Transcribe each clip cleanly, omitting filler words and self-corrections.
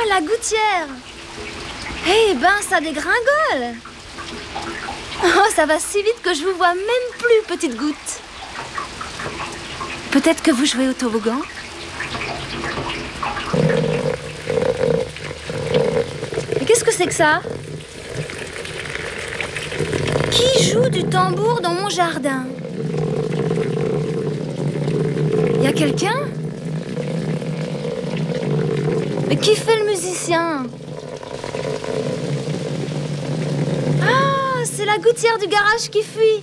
la gouttière! Eh ben, ça dégringole! Oh, ça va si vite que je vous vois même plus, petite goutte. Peut-être que vous jouez au toboggan? Mais qu'est-ce que c'est que ça? Qui joue du tambour dans mon jardin? Y a quelqu'un? Mais qui fait le musicien? Ah, c'est la gouttière du garage qui fuit.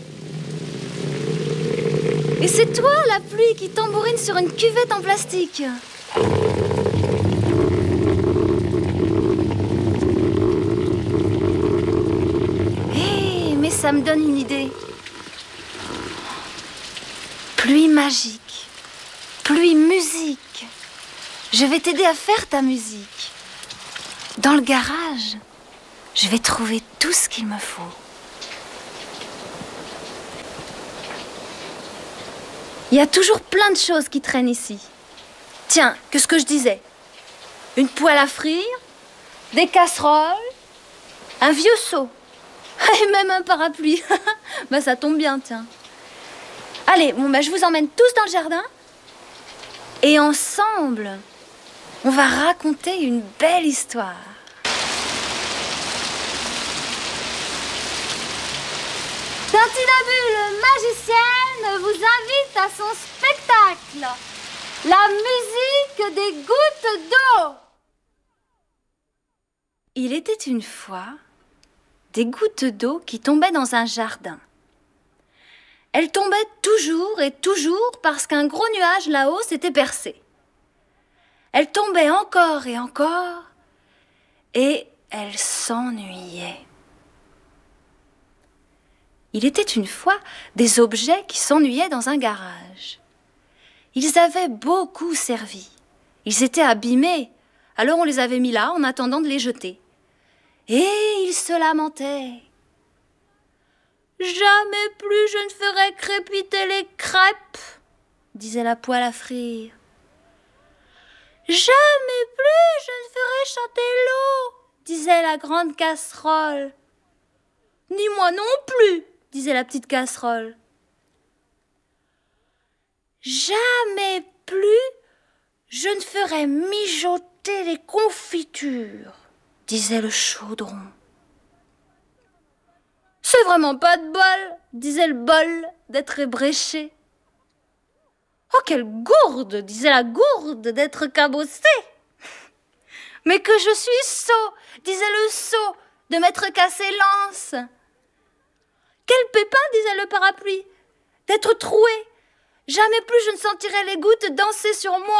Et c'est toi, la pluie, qui tambourine sur une cuvette en plastique. Hé, mais ça me donne une idée. Pluie magique, pluie musique. Je vais t'aider à faire ta musique. Dans le garage, je vais trouver tout ce qu'il me faut. Il y a toujours plein de choses qui traînent ici. Tiens, qu'est-ce que je disais? Une poêle à frire, des casseroles, un vieux seau et même un parapluie. Bah ça tombe bien, tiens. Allez, bon bah je vous emmène tous dans le jardin et ensemble, on va raconter une belle histoire. Tintinabule magicienne vous invite à son spectacle, la musique des gouttes d'eau. Il était une fois des gouttes d'eau qui tombaient dans un jardin. Elles tombaient toujours et toujours parce qu'un gros nuage là-haut s'était percé. Elles tombaient encore et encore et elles s'ennuyaient. Il était une fois des objets qui s'ennuyaient dans un garage. Ils avaient beaucoup servi. Ils étaient abîmés, alors on les avait mis là en attendant de les jeter. Et ils se lamentaient. « Jamais plus je ne ferai crépiter les crêpes », disait la poêle à frire. « Jamais plus je ne ferai chanter l'eau », disait la grande casserole. « Ni moi non plus », disait la petite casserole. « Jamais plus je ne ferai mijoter les confitures, disait le chaudron. « C'est vraiment pas de bol, disait le bol, d'être ébréché. »« Oh, quelle gourde, disait la gourde, d'être cabossée. »« Mais que je suis sot, disait le sot, de m'être cassé l'anse. »« Quel pépin, disait le parapluie, d'être troué. Jamais plus je ne sentirai les gouttes danser sur moi. »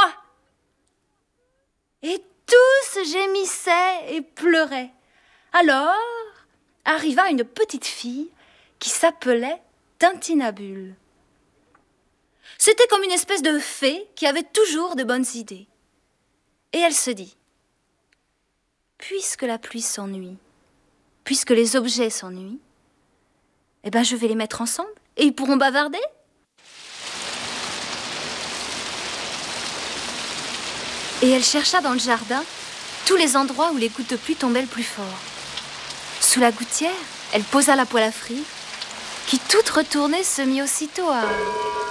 Et tous gémissaient et pleuraient. Alors arriva une petite fille qui s'appelait Tintinabule. C'était comme une espèce de fée qui avait toujours de bonnes idées. Et elle se dit, puisque la pluie s'ennuie, puisque les objets s'ennuient, eh ben je vais les mettre ensemble et ils pourront bavarder. Et elle chercha dans le jardin tous les endroits où les gouttes de pluie tombaient le plus fort. Sous la gouttière, elle posa la poêle à frire, qui toute retournée se mit aussitôt à